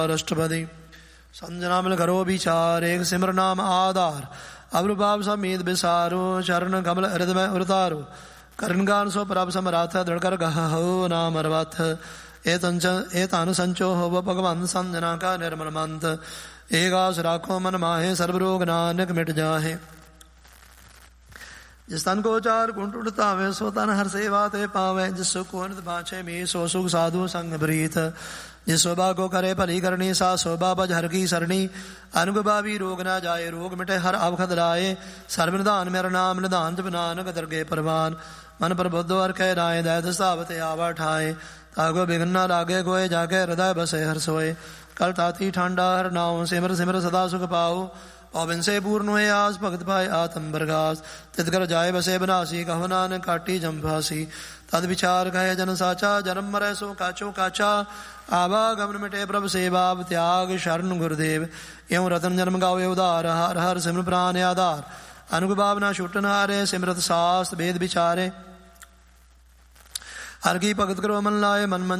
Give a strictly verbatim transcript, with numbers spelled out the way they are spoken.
राष्ट्रपति संजना मिल करो विचार एक सिमर नाम आधार अब्रुभाव समीत बिसारो चरण कमल हृदय उतारो करणगान सो प्रभ समराथ दृढ़कर गहो नाम अर्वथ एतानु संचो हो भगवान संजना का निर्मल मंथ एकास राखो मन माहे सर्वरोग नानक मिट जाहे। जिस तन को चार गुण टूटतावे सो तन हर सेवा ते पावे जिस सुख को नित बाछे मी सो सुख साधु संग प्रीत जिस शोभा को करे भली करनी सा शोभा बज हर की सरणी अनुगभावी रोग न जाए रोग मिटे हर अवखद लाए सर्व निधान मेरा नाम निधान जब नानक दरगे परवान मन पर बुद्ध और कह राय दैत सावते आवा ठाए तागो बिघन न लागे गोए जाके हृदय बसे हर सोए कल ताती ठंडा हर नाव सिमर सिमर सदा सुख पाओ पवन से पूर्ण हुए आस भगत पाए आत्म बरगास तितकर जाए बसे बनासी कहो नानक काटी जम्भासी तद विचार कहे जन साचा जन्म मरै सो काचो काचा आवागमन मिटे प्रभ सेवा त्याग शरण गुरुदेव एवं रतन जन्म गावे उदार हर हर सिमर प्राण आधार अनुग भावना छुटन हारे सिमरत शास्त्र वेद विचारे हर की भगत करो मन लाए मन मन